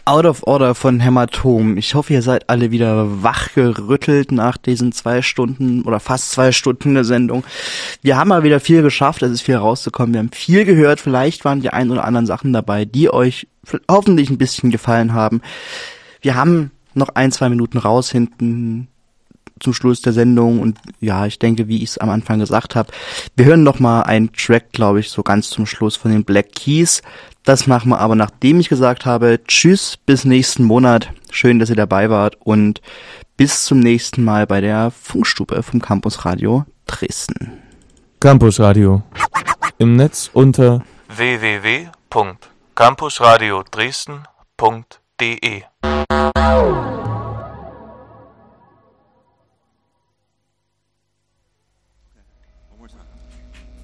Out of Order von Hämatom. Ich hoffe, ihr seid alle wieder wachgerüttelt nach diesen 2 Stunden oder fast 2 Stunden der Sendung. Wir haben mal wieder viel geschafft, es ist viel rauszukommen. Wir haben viel gehört, vielleicht waren die ein oder anderen Sachen dabei, die euch hoffentlich ein bisschen gefallen haben. Wir haben noch 1-2 Minuten raus hinten zum Schluss der Sendung und ja, ich denke, wie ich es am Anfang gesagt habe, wir hören noch mal einen Track, glaube ich, so ganz zum Schluss von den Black Keys. Das machen wir aber, nachdem ich gesagt habe, tschüss, bis nächsten Monat. Schön, dass ihr dabei wart und bis zum nächsten Mal bei der Funkstube vom Campus Radio Dresden. Campus Radio. Im Netz unter www.campusradiodresden.de